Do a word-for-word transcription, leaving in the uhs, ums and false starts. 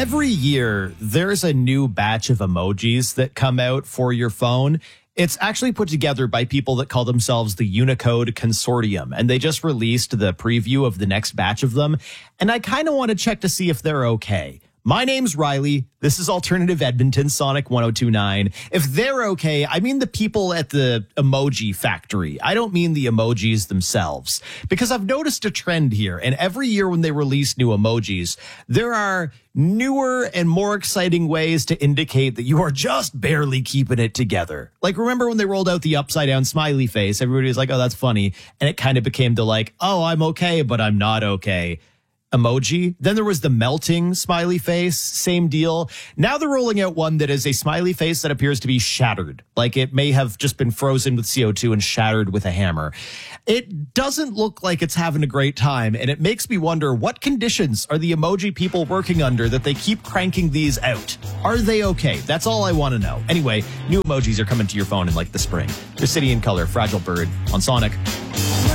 Every year, there's a new batch of emojis that come out for your phone. It's actually put together by people that call themselves the Unicode Consortium, and they just released the preview of the next batch of them. And I kind of want to check to see if they're okay. My name's Riley. This is Alternative Edmonton, Sonic one oh two point nine. If they're okay, I mean the people at the emoji factory. I don't mean the emojis themselves. Because I've noticed a trend here, and every year when they release new emojis, there are newer and more exciting ways to indicate that you are just barely keeping it together. Like, remember when they rolled out the upside down smiley face? Everybody was like, oh, that's funny. And it kind of became the like, oh, I'm okay, but I'm not okay emoji. Then there was the melting smiley face, same deal. Now they're rolling out one that is a smiley face that appears to be shattered, like it may have just been frozen with C O two and shattered with a hammer. It doesn't look like it's having a great time, and it makes me wonder, what conditions are the emoji people working under that they keep cranking these out? Are they okay? That's all I want to know. Anyway, new emojis are coming to your phone in like the spring. The City in Color, Fragile Bird on Sonic.